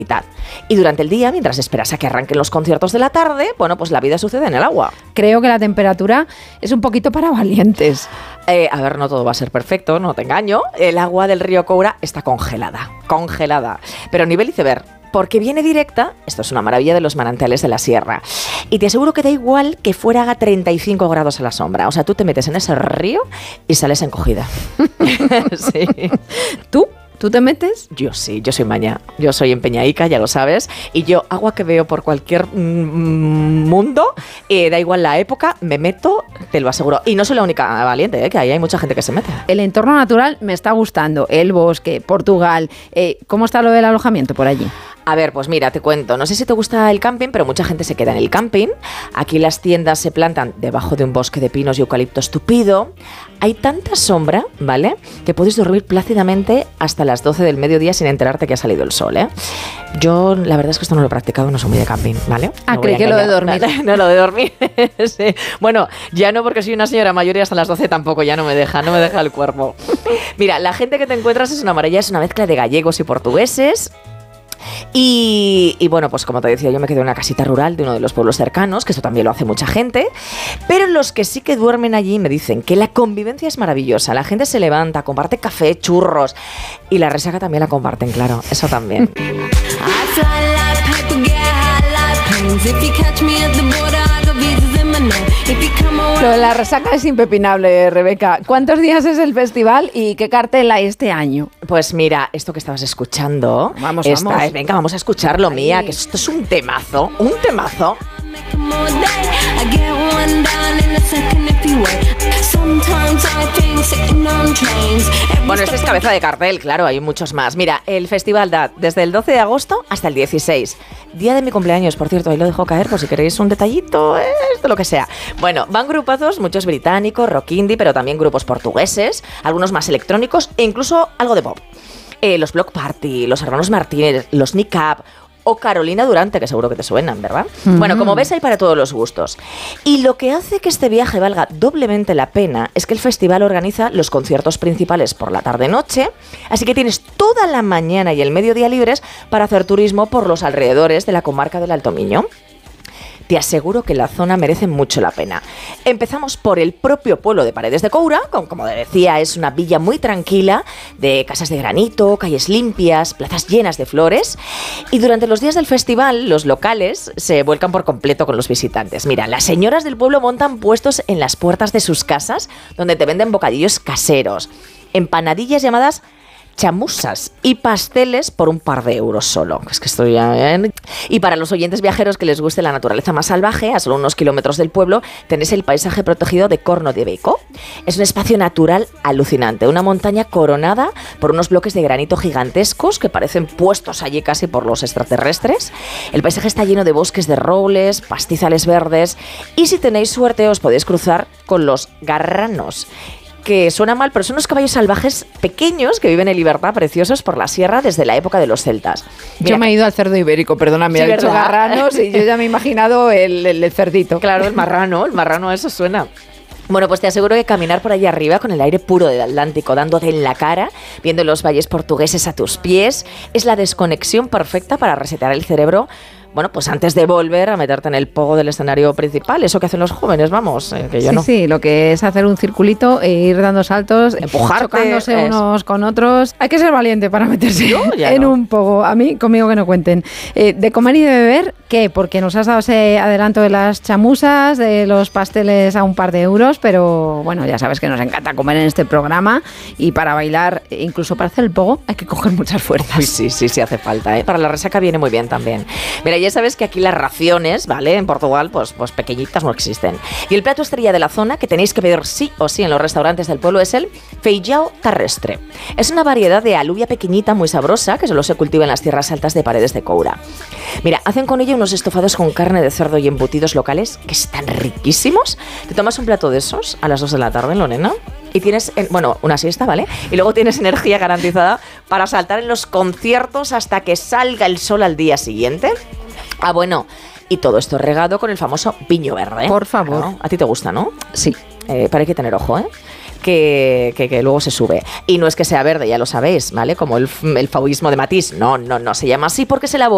Y durante el día, mientras esperas a que arranquen los conciertos de la tarde, bueno, pues la vida sucede en el agua. Creo que la temperatura es un poquito para valientes. A ver, no todo va a ser perfecto, no te engaño. El agua del río Coura está congelada. Pero nivel iceberg. Porque viene directa, esto es una maravilla de los manantiales de la sierra. Y te aseguro que da igual que fuera a 35 grados a la sombra. O sea, tú te metes en ese río y sales encogida. Sí. ¿Tú te metes? Yo sí, yo soy maña. Yo soy empeñaica, ya lo sabes. Y yo, agua que veo por cualquier mundo, da igual la época, me meto, te lo aseguro. Y no soy la única valiente, que ahí hay mucha gente que se mete. El entorno natural me está gustando. El bosque, Portugal. ¿Cómo está lo del alojamiento por allí? A ver, pues mira, te cuento. No sé si te gusta el camping, pero mucha gente se queda en el camping. Aquí las tiendas se plantan debajo de un bosque de pinos y eucaliptos tupido. Hay tanta sombra, ¿vale?, que puedes dormir plácidamente hasta las 12 del mediodía sin enterarte que ha salido el sol, ¿eh? Yo, la verdad es que esto no lo he practicado, no soy muy de camping, ¿vale? Creí que lo de dormir. No, lo de dormir. Sí. Bueno, ya no, porque soy una señora mayor y hasta las 12 tampoco, ya no me deja el cuerpo. Mira, la gente que te encuentras es una maravilla, es una mezcla de gallegos y portugueses. Y bueno, pues como te decía, yo me quedé en una casita rural de uno de los pueblos cercanos, que eso también lo hace mucha gente, pero los que sí que duermen allí me dicen que la convivencia es maravillosa, la gente se levanta, comparte café, churros, y la resaca también la comparten, claro, eso también. Lo de la resaca es impepinable, Rebeca. ¿Cuántos días es el festival y qué cartel hay este año? Pues mira, esto que estabas escuchando, vamos. Venga, vamos a escucharlo, Mía, que esto es un temazo. Bueno, este es cabeza de cartel, claro, hay muchos más. Mira, el festival da desde el 12 de agosto hasta el 16. Día de mi cumpleaños, por cierto, ahí lo dejo caer por si queréis un detallito, esto lo que sea. Bueno, van grupazos, muchos británicos, rock indie, pero también grupos portugueses, algunos más electrónicos e incluso algo de pop. Los Block Party, los Hermanos Martínez, los Nick Cave o Carolina Durante, que seguro que te suenan, ¿verdad? Bueno, como ves, hay para todos los gustos. Y lo que hace que este viaje valga doblemente la pena es que el festival organiza los conciertos principales por la tarde-noche, así que tienes toda la mañana y el mediodía libres para hacer turismo por los alrededores de la comarca del Alto Miño. Te aseguro que la zona merece mucho la pena. Empezamos por el propio pueblo de Paredes de Coura, como decía, es una villa muy tranquila, de casas de granito, calles limpias, plazas llenas de flores. Y durante los días del festival, los locales se vuelcan por completo con los visitantes. Mira, las señoras del pueblo montan puestos en las puertas de sus casas, donde te venden bocadillos caseros, empanadillas llamadas chamusas y pasteles por un par de euros solo. Es que estoy bien. Y para los oyentes viajeros que les guste la naturaleza más salvaje, a solo unos kilómetros del pueblo tenéis el paisaje protegido de Corno de Beico. Es un espacio natural alucinante, una montaña coronada por unos bloques de granito gigantescos que parecen puestos allí casi por los extraterrestres. El paisaje está lleno de bosques de robles, pastizales verdes y si tenéis suerte os podéis cruzar con los garranos, que suena mal, pero son unos caballos salvajes pequeños que viven en libertad, preciosos por la sierra desde la época de los celtas. Mira, yo me he ido al cerdo ibérico, perdóname, sí, ha dicho garranos y yo ya me he imaginado el cerdito. Claro, el marrano, eso suena. Bueno, pues te aseguro que caminar por allá arriba con el aire puro del Atlántico dándote en la cara, viendo los valles portugueses a tus pies, es la desconexión perfecta para resetear el cerebro. Bueno, pues antes de volver a meterte en el pogo del escenario principal, eso que hacen los jóvenes, vamos, que yo no. Sí, lo que es hacer un circulito e ir dando saltos, empujarte, chocándose unos con otros. Hay que ser valiente para meterse en un pogo. A mí, conmigo que no cuenten. De comer y de beber, ¿qué? Porque nos has dado ese adelanto de las chamusas, de los pasteles a un par de euros, pero bueno, ya sabes que nos encanta comer en este programa y para bailar, incluso para hacer el pogo, hay que coger muchas fuerzas. Uy, sí hace falta, ¿eh? Para la resaca viene muy bien también. Mira, ya sabes que aquí las raciones, ¿vale? En Portugal, pues pequeñitas no existen. Y el plato estrella de la zona que tenéis que pedir sí o sí en los restaurantes del pueblo es el feijão terrestre. Es una variedad de alubia pequeñita muy sabrosa que solo se cultiva en las tierras altas de Paredes de Coura. Mira, hacen con ello unos estofados con carne de cerdo y embutidos locales que están riquísimos. Te tomas un plato de esos a las 2 de la tarde, Lorena, y tienes, una siesta, ¿vale? Y luego tienes energía garantizada para saltar en los conciertos hasta que salga el sol al día siguiente. Ah, bueno, y todo esto regado con el famoso viño verde. Por favor. Claro, a ti te gusta, ¿no? Sí. Pero hay que tener ojo, ¿eh? Que luego se sube. Y no es que sea verde, ya lo sabéis, ¿vale? Como el fauvismo de Matisse. No, se llama así porque se elabora